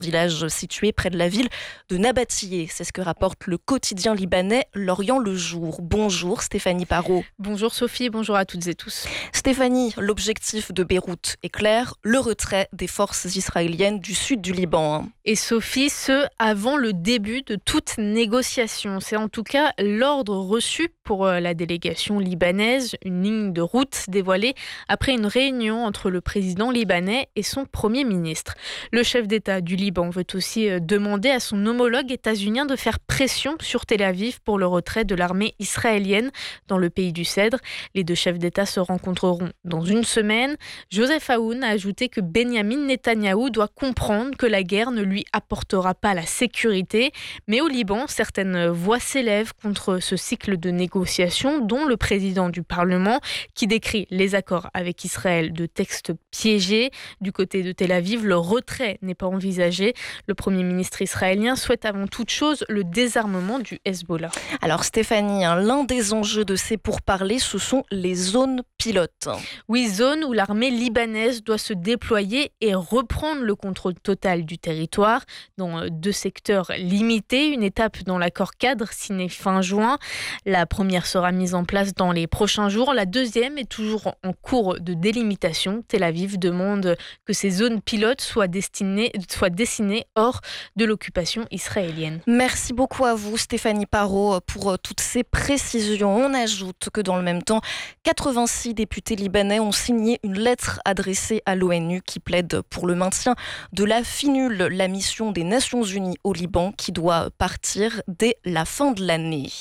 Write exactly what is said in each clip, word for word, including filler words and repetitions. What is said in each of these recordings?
village situé près de la ville de Nabatillé. C'est ce que rapporte le quotidien libanais L'Orient le Jour. Bonjour Stéphanie Parot. Bonjour Sophie, bonjour à toutes et tous. Stéphanie, l'objectif de Beyrouth est clair, le retrait des forces israéliennes du sud du Liban. Et Sophie, ce avant le début de toute négociation. C'est en tout cas l'ordre reçu pour la délégation libanaise, une ligne de route dévoilée après une réunion entre le président libanais et son premier ministre. Le chef d'État du Liban veut aussi demander à son homologue états-unien de faire pression sur Tel Aviv pour le retrait de l'armée israélienne dans le pays du Cèdre. Les deux chefs d'État se rencontreront dans une semaine. Joseph Aoun a ajouté que Benyamin Netanyahou doit comprendre que la guerre ne lui apportera pas la sécurité. Mais au Liban, certaines voix s'élèvent contre ce cycle de négociations, dont le président du Parlement qui décrit les accords avec Israël de textes piégés. Du côté de Tel Aviv, le retrait n'est pas envisagé. Le Premier ministre israélien souhaite avant toute chose le désarmement du Hezbollah. Alors Stéphanie, hein, l'un des enjeux de ces pourparlers, ce sont les zones pilotes. Oui, zone où l'armée libanaise doit se déployer et reprendre le contrôle total du territoire dans deux secteurs limités, une étape dans l'accord cadre signé fin juin. La première sera mise en place dans les prochains jours, la deuxième est toujours en cours de délimitation. Tel Aviv demande que ces zones pilotes soient destinées, soient destinées hors de l'occupation israélienne. Merci beaucoup à vous Stéphanie Parot pour toutes ces précisions. On ajoute que dans le même temps, quatre-vingt-six députés libanais ont signé une lettre adressée à l'ONU qui plaide pour le maintien de la FINUL, la mission des Nations Unies au Liban qui doit partir dès la fin de l'année.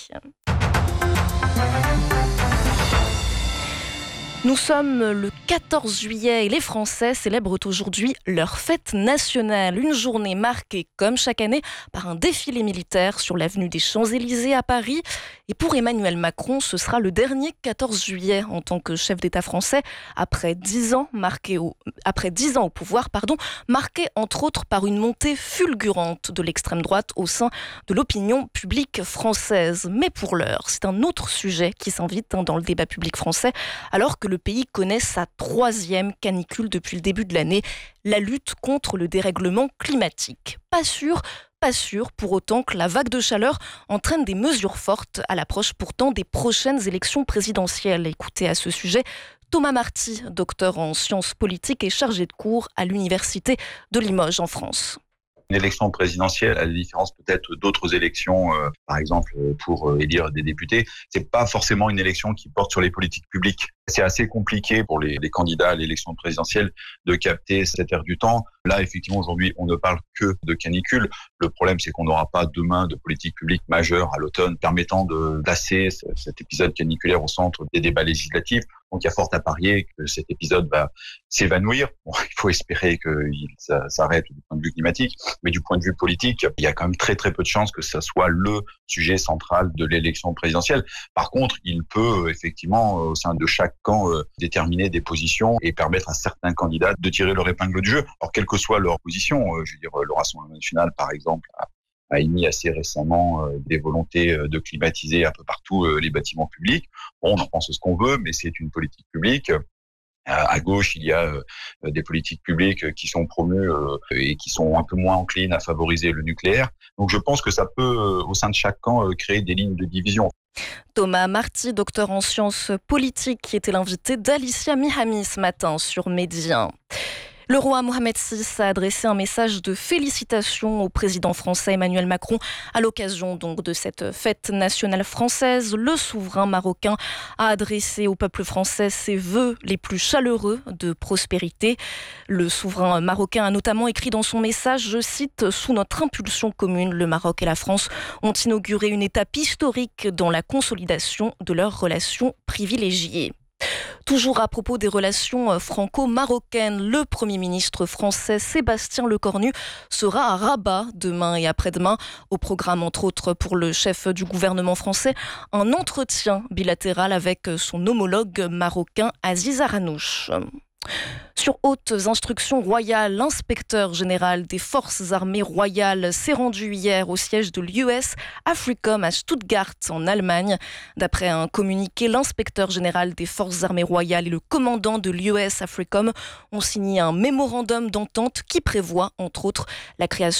Nous sommes le quatorze juillet et les Français célèbrent aujourd'hui leur fête nationale. Une journée marquée, comme chaque année, par un défilé militaire sur l'avenue des Champs-Élysées à Paris. Et pour Emmanuel Macron, ce sera le dernier quatorze juillet en tant que chef d'État français, après dix ans, marqué au, après dix ans au pouvoir, pardon, marqué entre autres par une montée fulgurante de l'extrême droite au sein de l'opinion publique française. Mais pour l'heure, c'est un autre sujet qui s'invite dans le débat public français, alors que le pays connaît sa troisième canicule depuis le début de l'année, la lutte contre le dérèglement climatique. Pas sûr, pas sûr pour autant que la vague de chaleur entraîne des mesures fortes à l'approche pourtant des prochaines élections présidentielles. Écoutez à ce sujet Thomas Marty, docteur en sciences politiques et chargé de cours à l'université de Limoges en France. Une élection présidentielle, à la différence peut-être d'autres élections, euh, par exemple pour euh, élire des députés, c'est pas forcément une élection qui porte sur les politiques publiques. C'est assez compliqué pour les, les candidats à l'élection présidentielle de capter cette ère du temps. Là, effectivement, aujourd'hui, on ne parle que de canicule. Le problème, c'est qu'on n'aura pas demain de politique publique majeure à l'automne permettant de placer cet épisode caniculaire au centre des débats législatifs. Donc, il y a fort à parier que cet épisode va s'évanouir. Bon, il faut espérer qu'il s'arrête du point de vue climatique, mais du point de vue politique, il y a quand même très très peu de chances que ça soit le sujet central de l'élection présidentielle. Par contre, il peut effectivement, au sein de chaque camp, euh, déterminer des positions et permettre à certains candidats de tirer leur épingle du jeu. Alors, quelle que soit leur position, euh, je veux dire, le Rassemblement national, par exemple, a, a émis assez récemment euh, des volontés euh, de climatiser un peu partout euh, les bâtiments publics. Bon, on en pense ce qu'on veut, mais c'est une politique publique. À gauche, il y a euh, des politiques publiques qui sont promues euh, et qui sont un peu moins enclines à favoriser le nucléaire. Donc je pense que ça peut, euh, au sein de chaque camp, euh, créer des lignes de division. Thomas Marty, docteur en sciences politiques, qui était l'invité d'Alicia Mihami ce matin sur Média. Le roi Mohamed six a adressé un message de félicitations au président français Emmanuel Macron à l'occasion donc de cette fête nationale française. Le souverain marocain a adressé au peuple français ses vœux les plus chaleureux de prospérité. Le souverain marocain a notamment écrit dans son message, je cite, « Sous notre impulsion commune, le Maroc et la France ont inauguré une étape historique dans la consolidation de leurs relations privilégiées ». Toujours à propos des relations franco-marocaines, le Premier ministre français Sébastien Lecornu sera à Rabat demain et après-demain. Au programme, entre autres, pour le chef du gouvernement français, un entretien bilatéral avec son homologue marocain Aziz Aranouch. Sur hautes instructions royales, l'inspecteur général des forces armées royales s'est rendu hier au siège de l'U S AFRICOM à Stuttgart en Allemagne. D'après un communiqué, l'inspecteur général des forces armées royales et le commandant de l'U S AFRICOM ont signé un mémorandum d'entente qui prévoit entre autres la création